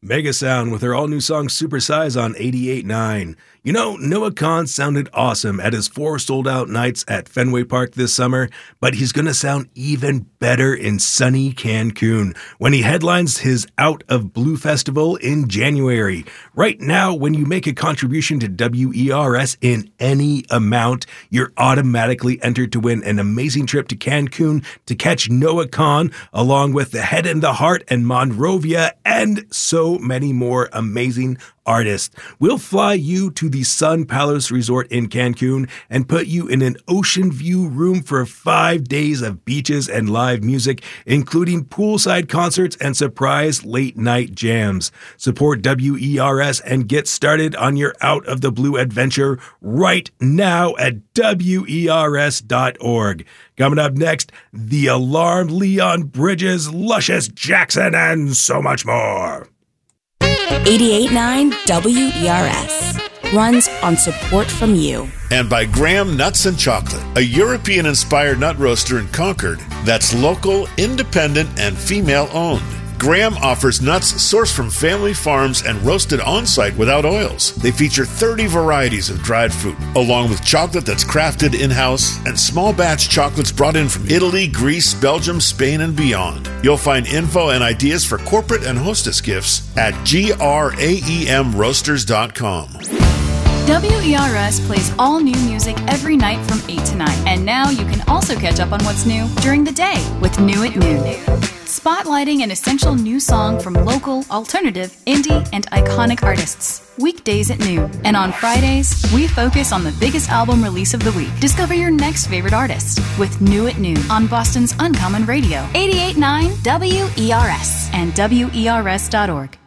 Mega Sound with her all-new song Supersize on 88.9. You know, Noah Kahan sounded awesome at his 4 sold-out nights at Fenway Park this summer, but he's going to sound even better in sunny Cancun when he headlines his Out of Blue Festival in January. Right now, when you make a contribution to WERS in any amount, you're automatically entered to win an amazing trip to Cancun to catch Noah Kahan, along with The Head and the Heart and Monrovia, and so many more amazing artists. We'll fly you to the Sun Palace Resort in Cancun and put you in an ocean view room for 5 days of beaches and live music, including poolside concerts and surprise late night jams. Support WERS and get started on your Out of the Blue adventure right now at WERS.org. Coming up next, The Alarmed Leon Bridges, Luscious Jackson, and so much more. 88.9 WERS runs on support from you. And by Graham Nuts and Chocolate, a European-inspired nut roaster in Concord that's local, independent, and female-owned. Graham offers nuts sourced from family farms and roasted on-site without oils. They feature 30 varieties of dried fruit, along with chocolate that's crafted in-house and small batch chocolates brought in from Italy, Greece, Belgium, Spain, and beyond. You'll find info and ideas for corporate and hostess gifts at graemroasters.com. WERS plays all new music every night from 8 to 9. And now you can also catch up on what's new during the day with New at Noon. Spotlighting an essential new song from local, alternative, indie, and iconic artists. Weekdays at noon. And on Fridays, we focus on the biggest album release of the week. Discover your next favorite artist with New at Noon on Boston's Uncommon Radio. 88.9 WERS and WERS.org.